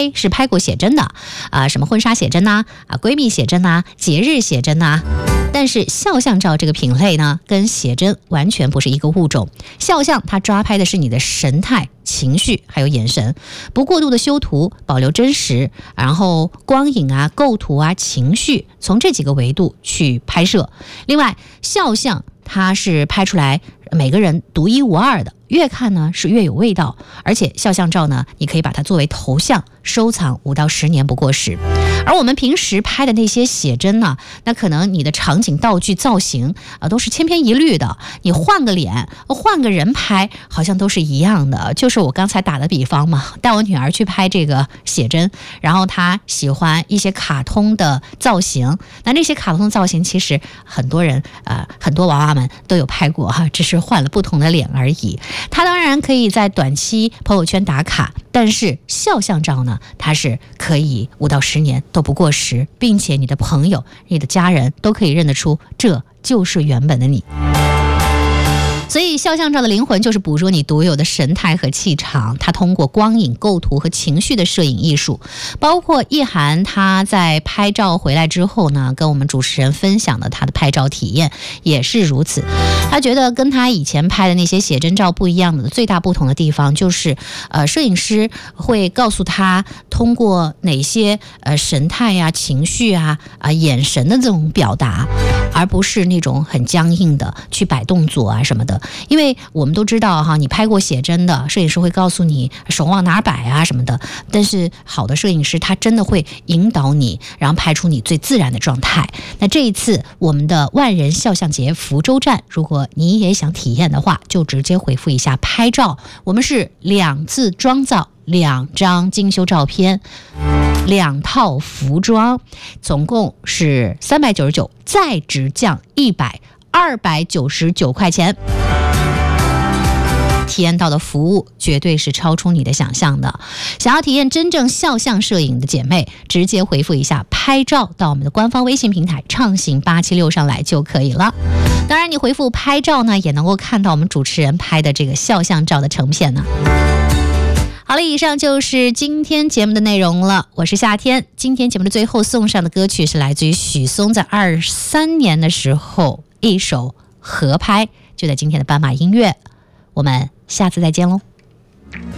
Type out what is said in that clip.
拍是拍过写真的什么婚纱写真呐闺蜜写真呐节日写真呐。但是肖像照这个品类呢，跟写真完全不是一个物种。肖像它抓拍的是你的神态、情绪还有眼神，不过度的修图，保留真实，然后光影构图情绪，从这几个维度去拍摄。另外，肖像它是拍出来每个人独一无二的，越看呢是越有味道。而且肖像照呢，你可以把它作为头像收藏5到10年不过时。而我们平时拍的那些写真呢，那可能你的场景、道具、造型都是千篇一律的，你换个脸换个人拍好像都是一样的。就是我刚才打的比方嘛，带我女儿去拍这个写真，然后她喜欢一些卡通的造型，那些卡通造型其实很多人很多娃娃们都有拍过只是换了不同的脸而已。她当然可以在短期朋友圈打卡，但是肖像照呢，它是可以5到10年都不过时，并且你的朋友、你的家人都可以认得出这就是原本的你。所以肖像照的灵魂就是捕捉你独有的神态和气场，它通过光影、构图和情绪的摄影艺术。包括意涵她在拍照回来之后呢，跟我们主持人分享的她的拍照体验也是如此。她觉得跟她以前拍的那些写真照不一样的最大不同的地方就是摄影师会告诉她通过哪些神态情绪眼神的这种表达，而不是那种很僵硬的去摆动作什么的。因为我们都知道你拍过写真的摄影师会告诉你手往哪摆什么的，但是好的摄影师他真的会引导你，然后拍出你最自然的状态。那这一次我们的万人肖像节福州站，如果你也想体验的话，就直接回复一下拍照，我们是2次妆造2张精修照片2套服装，总共是399，再直降100，299块钱。体验到的服务绝对是超出你的想象的。想要体验真正肖像摄影的姐妹，直接回复一下拍照到我们的官方微信平台畅行876上来就可以了。当然你回复拍照呢，也能够看到我们主持人拍的这个肖像照的成片呢。好了，以上就是今天节目的内容了。我是夏天。今天节目的最后送上的歌曲是来自于许嵩在23年的时候一首合拍，就在今天的斑马音乐。我们下次再见喽。